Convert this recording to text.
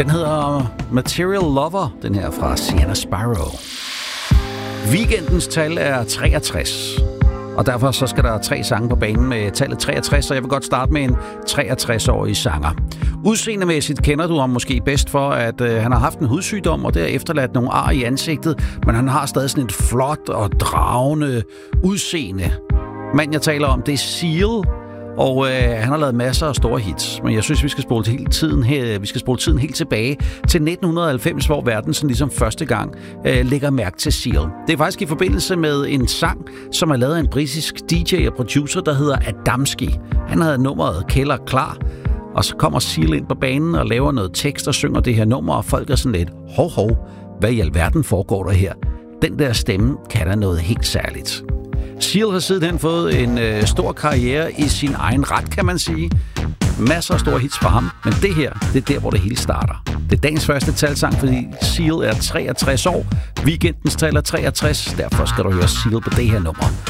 Den hedder Material Lover, den her fra Sienna Sparrow. Weekendens tal er 63, og derfor så skal der 3 sange på banen med tallet 63, så jeg vil godt starte med en 63-årig sanger. Udseendemæssigt kender du ham måske bedst for, at han har haft en hudsygdom, og det har efterladt nogle ar i ansigtet, men han har stadig sådan et flot og dragende udseende. Manden, jeg taler om, det er Seal, og han har lavet masser af store hits, men jeg synes, vi skal spole tiden helt tilbage til 1990, hvor verden sådan ligesom første gang lægger mærke til Seal. Det er faktisk i forbindelse med en sang, som er lavet af en britisk DJ og producer, der hedder Adamski. Han havde nummeret Kælder klar, og så kommer Seal ind på banen og laver noget tekst og synger det her nummer, og folk er sådan lidt, hov, hvad i alverden foregår der her? Den der stemme kan der noget helt særligt. Seal har sidenhen fået en stor karriere i sin egen ret, kan man sige. Masser af store hits for ham, men det her, det er der, hvor det hele starter. Det er dagens første talsang, fordi Seal er 63 år. Weekendens tal er 63, derfor skal du høre Seal på det her nummer.